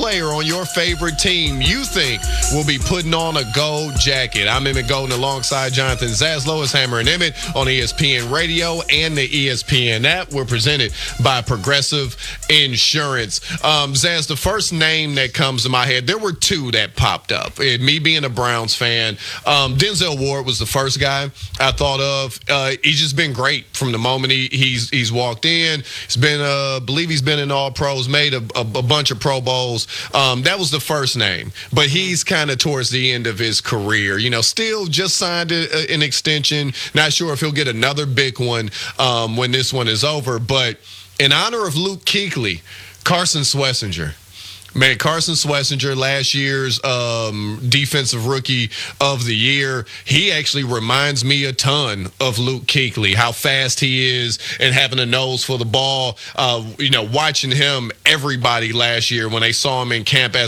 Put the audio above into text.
player on your favorite team you think will be putting on a gold jacket. I'm Emmett Golden alongside Jonathan Zaslow. It's Hammer and Emmett on ESPN Radio and the ESPN app. We're presented by Progressive Insurance. Zaz, the first name that comes to my head, there were two that popped up. Me being a Browns fan, Denzel Ward was the first guy I thought of. He's just been great from the moment he's walked in. He's been, I believe he's been in All Pros, made a bunch of Pro Bowls. That was the first name, but he's kind of towards the end of his career. You know, still just signed an extension. Not sure if he'll get another big one when this one is over. But in honor of Luke Kuechly, Carson Schlesinger. Man, Carson Schlesinger, last year's Defensive Rookie of the Year, he actually reminds me a ton of Luke Kuechly, how fast he is and having a nose for the ball. Watching him, everybody last year when they saw him in camp as